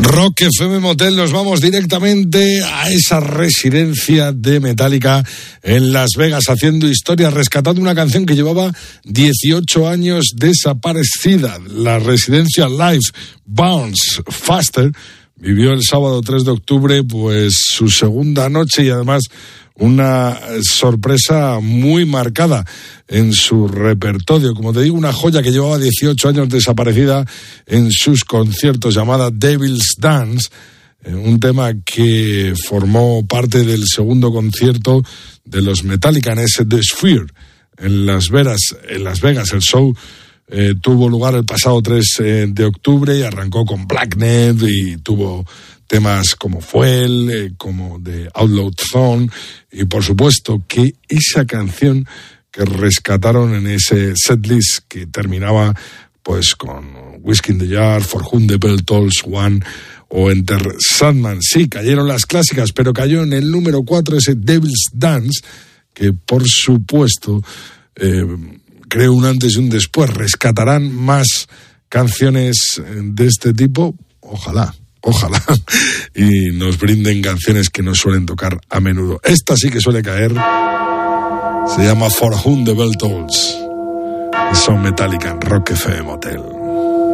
Rock FM Motel, nos vamos directamente a esa residencia de Metallica en Las Vegas, haciendo historia, rescatando una canción que llevaba 18 años desaparecida. La residencia Live Bounce Faster vivió el sábado 3 de octubre pues su segunda noche y además una sorpresa muy marcada en su repertorio. Como te digo, una joya que llevaba 18 años desaparecida en sus conciertos, llamada Devil's Dance, un tema que formó parte del segundo concierto de los Metallica en ese The Sphere en Las Vegas. El show tuvo lugar el pasado 3 de octubre y arrancó con Blacknet y tuvo temas como Fuel, como The Outlaw Zone y por supuesto que esa canción que rescataron en ese setlist que terminaba pues con Whiskey in the Jar, For Whom the Bell Tolls One o Enter Sandman. Sí, cayeron las clásicas, pero cayó en el número 4 ese Devil's Dance, que por supuesto creo un antes y un después. ¿Rescatarán más canciones de este tipo? Ojalá, y nos brinden canciones que nos suelen tocar a menudo. Esta sí que suele caer, se llama For Whom the Bell Tolls, son Metallica en Rock FM Motel.